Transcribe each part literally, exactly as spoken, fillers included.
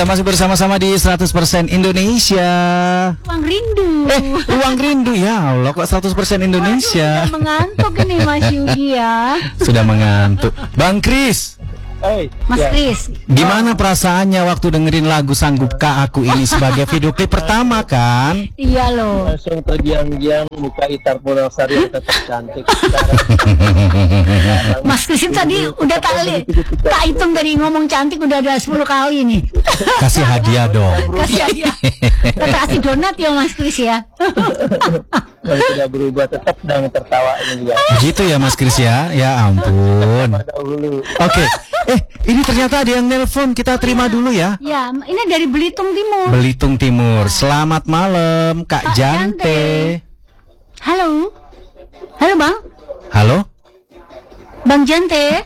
Kita masih bersama-sama di seratus persen Indonesia. Ruang rindu. Eh, ruang rindu ya Allah, kok seratus persen Indonesia. Waduh, sudah mengantuk ini Mas Yugi ya. Sudah mengantuk. Bang Kris. Hey, Mas ya. Kris. Gimana perasaannya waktu dengerin lagu Sanggupkah Aku ini sebagai video klip pertama kan? Iya loh. Langsung tergiang-giang muka Itar Punasari yang tetap cantik. Mas Kris tadi udah tak li, tak hitung dari ngomong cantik udah ada sepuluh kali nih. Kasih hadiah dong. Kasih aja. Kita kasih donat ya Mas Kris ya. Kalau sudah berubah tetap dan tertawa ini juga. Gitu ya Mas Kris ya. Ya ampun. Dahulu. Oke. Eh, ini ternyata ada yang nelpon. Kita terima dulu ya. Ya, ini dari Belitung Timur. Belitung Timur. Selamat malam Kak Kak Jante. Jante. Halo. Halo Bang. Halo. Bang Jante.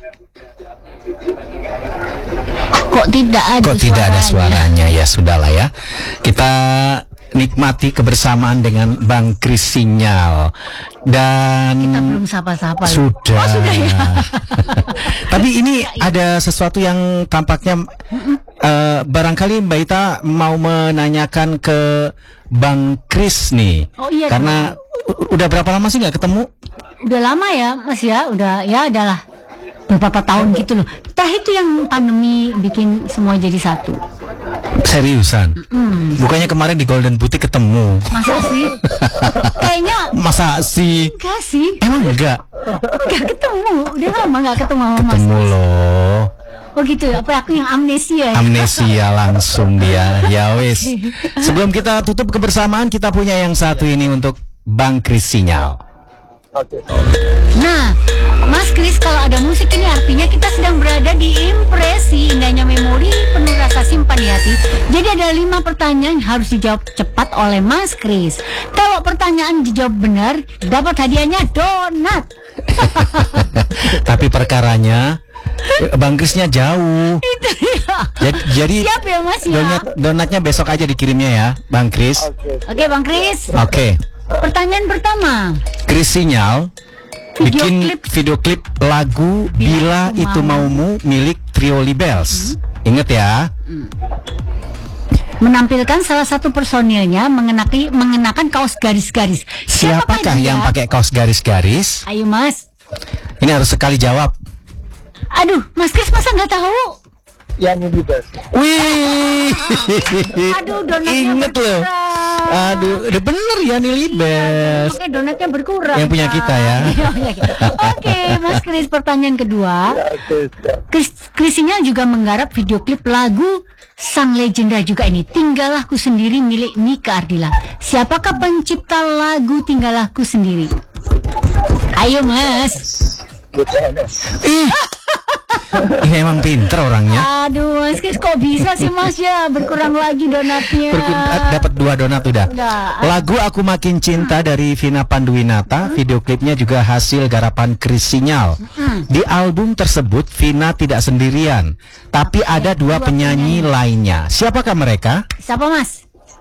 Kok tidak ada Kok tidak ada suaranya? Ya sudahlah ya. Kita nikmati kebersamaan dengan Bang Kris Sinyal. Dan Kita belum sapa-sapa. sudah. Oh, sudah ya. Tapi ini ada sesuatu yang tampaknya uh, barangkali Mbak Ita mau menanyakan ke Bang Kris nih. Oh iya. Karena u- udah berapa lama sih nggak ketemu? Udah lama ya Mas ya. Udah ya adalah beberapa tahun gitu loh. Tah itu yang pandemi bikin semua jadi satu. Seriusan? Hmm. Bukannya kemarin di Golden Boutique ketemu? Masa sih? Kayaknya Masa sih? enggak sih. Emang enggak? Enggak ketemu. Udah lama enggak ketemu sama Mas. Ketemu loh. Oh gitu. Apa aku yang amnesia ya? Amnesia langsung dia. Ya wis. Sebelum kita tutup kebersamaan, kita punya yang satu ini untuk Bang Kris Sinyal. Oke. Nah, Mas Kris, kalau ada musik ini artinya kita sedang berada di impresi indahnya memori penuh rasa simpan di hati. Jadi ada lima pertanyaan yang harus dijawab cepat oleh Mas Kris. Kalau pertanyaan dijawab benar, dapat hadiahnya donat. Tapi perkaranya Bang Krisnya jauh. Itu ya. Jadi, jadi Siap ya Mas ya. donat, donatnya besok aja dikirimnya ya, Bang Kris. Oke. Oke Bang Kris. Oke. Pertanyaan pertama. Kris Sinyal Video bikin klip. video klip lagu Bila Itu Itu Maumu milik Trio Libels. Ingat ya. Menampilkan salah satu personilnya mengenaki, mengenakan kaos garis-garis. Siapakah dia? yang pakai kaos garis-garis? Ayo Mas. Ini harus sekali jawab. Aduh, Mas Kris masa nggak tahu? Yang ini bebas. Wih. Aduh, donatnya Ingat loh. berkurang. Aduh, udah bener ya nih Libes. Oke, donatnya berkurang. Yang punya Pak. kita ya. Iya, punya kita. Oke, Mas Kris, pertanyaan kedua. Oke. siap. Kris, Krisinya juga menggarap video klip lagu sang legenda juga ini, Tinggalahku Sendiri milik Nika Ardila. Siapakah pencipta lagu Tinggalahku Sendiri? Ayo Mas. Good N S. Ih. Ini emang pinter orangnya. Aduh, Mas Kris kok bisa sih Mas ya? Berkurang lagi donatnya. Berku- dapat dua donat udah. Udah. Lagu Aku Makin Cinta dari Vina Panduwinata, video klipnya juga hasil garapan Kris Sinyal. Di album tersebut Vina tidak sendirian, tapi ada dua penyanyi lainnya. Siapakah mereka? Siapa Mas?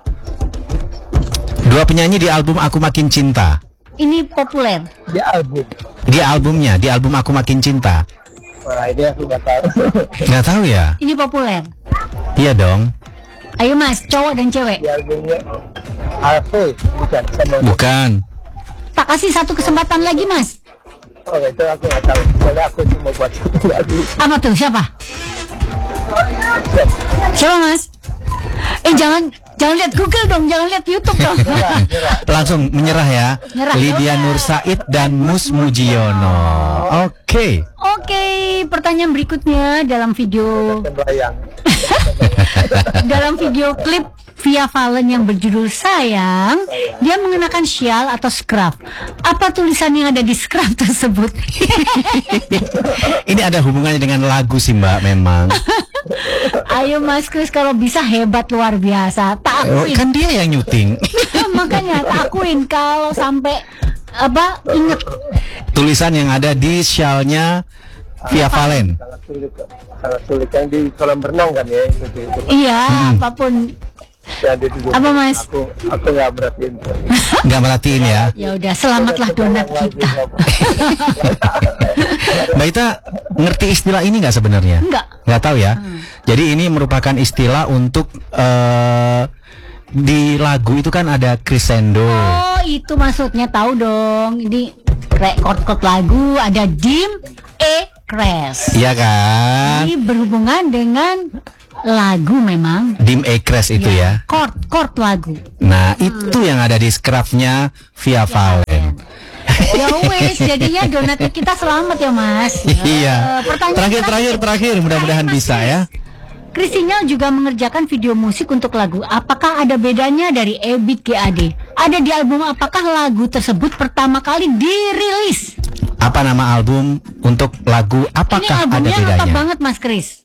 Dua penyanyi di album Aku Makin Cinta. Ini populer. Di album. Di albumnya, di album Aku Makin Cinta. Wah ini aku nggak tahu. Nggak tahu ya? Ini populer. Iya dong. Ayo Mas, cowok dan cewek. Di albumnya Alfe bukan sama. Bukan. Tak kasih satu kesempatan lagi Mas. Oh itu aku nggak tahu. Soalnya aku cuma buat lagu. Apa tuh? Siapa? Siapa Mas? Eh jangan jangan lihat Google dong, jangan lihat YouTube dong. Langsung menyerah ya. Nyerah. Lydia Nur Said dan Mus Mujiono. Oke. Oke, pertanyaan berikutnya dalam video Sembayang. dalam video klip Via Valen yang berjudul Sayang, dia mengenakan syal atau scarf. Apa tulisan yang ada di scarf tersebut? Ini ada hubungannya dengan lagu sih Mbak memang. Ayo Mas Kris, kalau bisa hebat luar biasa. Tak Oh, akuin. kan dia yang nyuting. Makanya tak akuin kalau sampai apa inget. Tulisan yang ada di syalnya Via Valen. Sangat sulit. Sangat sulit yang di kolam renang kan ya itu. itu. Iya, apapun. Ya, dia juga Apa, Mas? Aku aku nggak merhatiin. Nggak merhatiin ya. Ya udah, selamatlah donat kita. Mbak Ita ngerti istilah ini nggak sebenarnya? Enggak. Nggak tahu ya. Hmm. Jadi ini merupakan istilah untuk eh, di lagu itu kan ada crescendo. Oh, itu maksudnya, tahu dong. Ini re- chord-chord lagu ada dim, E, crash. Iya kan? Ini berhubungan dengan lagu memang. Dim E crash itu ya. Chord, chord lagu. Nah, itu yang ada di scruffnya Via Valen. Ya wes, jadinya donatnya kita selamat ya, Mas. Iya. Eh, pertanyaan Terakhir, kita- terakhir, terakhir. Mudah-mudahan bisa ya. Chris Sinyal juga mengerjakan video musik untuk lagu. Apakah ada bedanya dari Ebit G A D? Ada di album apakah lagu tersebut pertama kali dirilis? Apa nama album untuk lagu? Ini Apakah ada albumnya lengkap bedanya? banget, Mas Chris.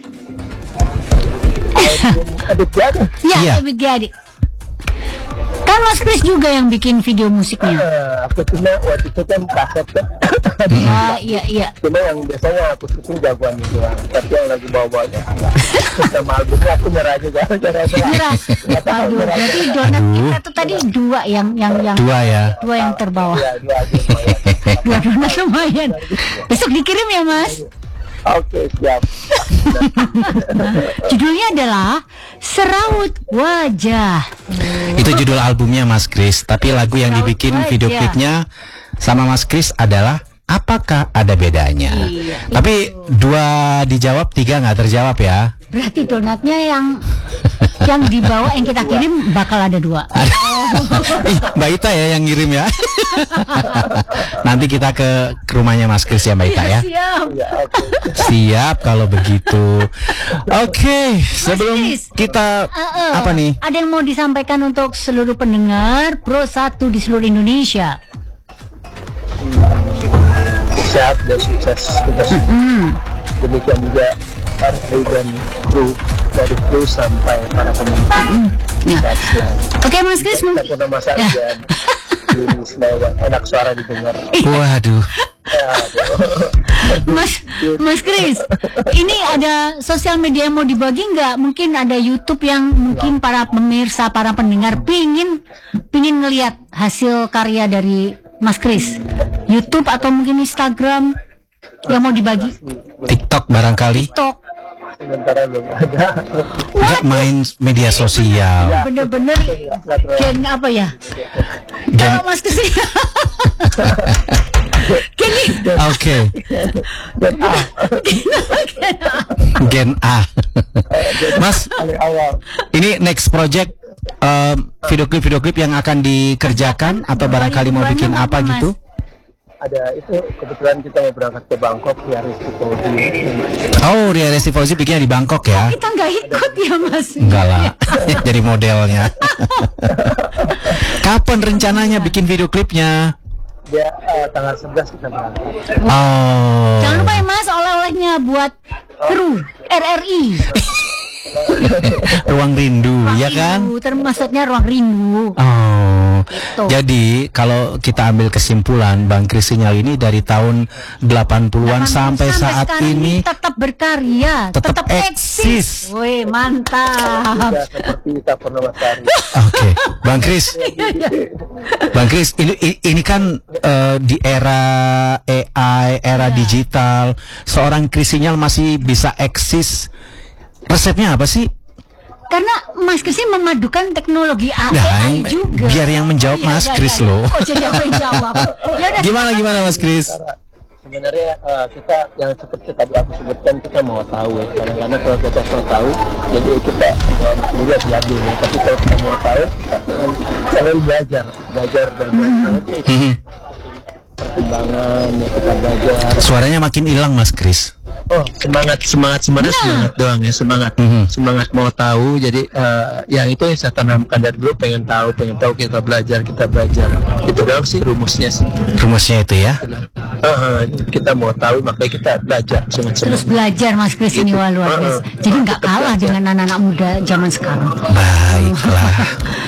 Ada siapa? Ya, Iya. Ebit G A D. Kan Mas Chris juga yang bikin video musiknya. Eh, aku cuma waktu itu kan kaset kan. Ah, iya, iya. Cuma yang biasanya aku syuting jagoan itu doang. Tapi yang lagi bawa-bawanya enggak. Sama albumnya aku nyerah juga. Nyerah Nyerah. Aduh, berarti donat kita tuh tadi dua yang yang yang Dua ya. dua yang terbawah. Ya, dua aja lumayan. Dua donat lumayan. Besok dikirim ya, Mas. Oke, siap. Judulnya adalah Seraut Wajah. Itu judul albumnya Mas Chris. Tapi lagu yang dibikin Seraut video Wajah. klipnya sama Mas Chris adalah Apakah Ada Bedanya. Iya, Tapi dua dijawab, tiga nggak terjawab ya. Berarti donatnya yang yang dibawa yang kita kirim bakal ada dua. Ih, Mbak Ita ya yang ngirim ya. Nanti kita ke, ke rumahnya Mas Chris ya Mbak Ita ya. Siap. Ya, oke. Siap kalau begitu. Oke, sebelum Chris. kita Eh, eh, apa nih? Ada yang mau disampaikan untuk seluruh pendengar Pro satu di seluruh Indonesia? Siap dan sukses kita semua. Hmm. Demikian juga Arti dan kru dari kru sampai para pemimpin. Ya. Sehat selalu. Oke, Mas Chris, Kita mungkin pun Mas Ya. Arjan. Ini selalu enak suara didengar. Waduh. Ya, aduh. Mas Mas Chris, ini ada sosial media yang mau dibagi nggak? Mungkin ada YouTube yang mungkin para pemirsa, para pendengar pingin pingin ngelihat hasil karya dari Mas Chris. YouTube atau mungkin Instagram yang mau dibagi? TikTok barangkali. TikTok. Sementara belum ada. Nggak main media sosial. Bener-bener gen apa ya? Gen- Oh, Mas Chris. Gini. Oke. Gen A. Mas, Awal. ini next project um, video klip video klip yang akan dikerjakan atau barangkali mau bikin apa Mas? gitu? Ada itu kebetulan kita mau berangkat ke Bangkok ya Rizky Oh, Ria Resti Fauzi bikinnya di Bangkok ya? Kita nggak ikut ya, Mas. Enggak lah, jadi modelnya. Kapan rencananya bikin video klipnya? dia uh, tanggal sebelas kita berangkat. Oh. Jangan lupa ya, Mas, oleh-olehnya buat kru R R I. Ruang rindu, ya kan? Rindu, termasuknya ruang rindu. Oh, Gitu. jadi kalau kita ambil kesimpulan, Bang Chris Sinyal ini dari tahun delapan puluhan sampai, saat sekarang ini tetap berkarya, tetap tetap, eksis. Wih, mantap. Ya, seperti kita pernah Sari. Oke, Bang Chris, Bang Chris, ini i- ini kan eh, di era A I, era digital, seorang Chris Sinyal masih bisa eksis. Resepnya apa sih? Karena Mas Chris ini memadukan teknologi A I Nah, juga. biar yang menjawab Iya, Mas iya, Chris iya. loh. Oh, jadi aku yang jawab. Ya udah, Gimana gimana Mas Chris? Sebenarnya eh, kita yang seperti tadi aku sebutkan kita mau tahu ya. Kadang-kadang kalau kita mau tahu, jadi kita juga lihat dulu. Tapi kalau kita mau tahu, selalu belajar, belajar dan belajar. Mhm. Perkembangan ya kita belajar. Suaranya makin hilang Mas Chris. Oh, semangat, semangat, semangat, semangat doang ya, semangat, Mhm. semangat mau tahu. Jadi eh, yang itu yang saya tanamkan dari dulu, pengen tahu, pengen tahu, kita belajar, kita belajar. Itu doang sih rumusnya sih. Rumusnya itu ya. Eh, kita mau tahu, makanya kita belajar, terus semangat. belajar Mas Chris ini wah luar biasa. Jadi nggak kalah dengan anak-anak muda zaman sekarang. Baiklah.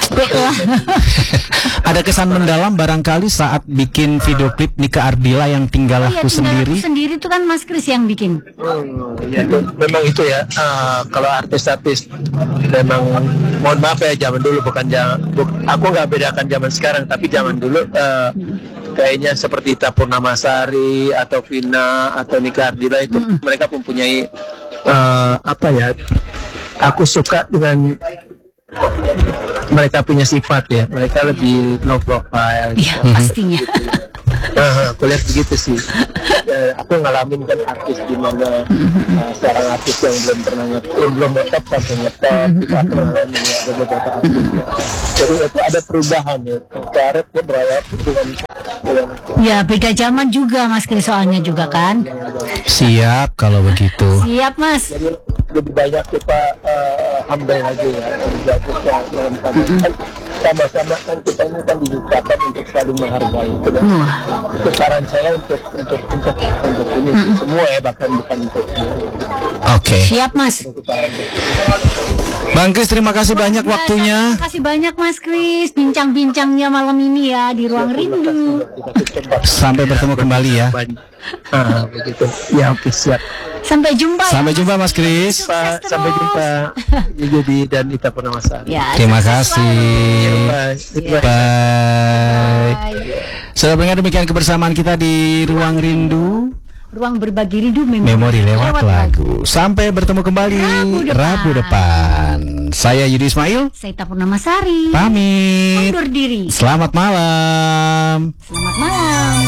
S P lah. Ada kesan mendalam barangkali saat bikin video klip Nika Ardila yang tinggal Oh, ya, aku tinggal sendiri. Aku sendiri itu kan Mas Kris yang bikin. Hmm, ya, memang itu ya. Uh, kalau artis-artis memang, mohon maaf ya, zaman dulu bukan zaman. Bu, aku nggak bedakan zaman sekarang, tapi zaman dulu uh, kayaknya seperti Ita Purnamasari atau Vina atau Nika Ardila itu hmm. mereka mempunyai uh, apa ya? Aku suka dengan mereka punya sifat ya. Mereka lebih low profile. Iya, gitu. pastinya. Nah, aku lihat begitu sih. Uh, aku ngalamin kan artis di mana uh, seorang artis yang belum pernah ngetop, belum ngetop sampai ngetop, kita ngalamin ya, ada beberapa artis. Jadi itu ada perubahan ya. Karet dia berawal dengan, dengan Ya beda zaman juga Mas Kris soalnya juga kan. Siap kalau begitu. Siap Mas. jadi lebih banyak kita uh, humble aja ya, menjaga dalam kan sama-sama kan kita ini kan diciptakan untuk saling menghargai. Itu, Wah. itu saran saya untuk untuk untuk untuk ini Mm-mm. semua ya, bahkan bukan untuk Oke. Siap Mas. Bang Kris, terima kasih banyak Ya, waktunya. Terima kasih banyak Mas Kris bincang-bincangnya malam ini ya di Ruang Rindu. Sampai bertemu kembali ya. Ah, begitu. Ya, oke, siap. Sampai jumpa. ya, Sampai Mas. jumpa Mas Kris. Pak, Sukses sampai terus. jumpa. Jadi dan Ita Purnamasari. Ya, Terima sukses kasih. selalu. Bye. Iya. Bye. Bye. Sudah pendengar, demikian kebersamaan kita di Ruang Rindu. Ruang berbagi rindu memori, Memori lewat lagu. Sampai bertemu kembali Rabu depan. Rabu depan. Saya Yudi Ismail. Saya Ita Purnamasari. Pamit. Undur diri. Selamat malam. Selamat malam.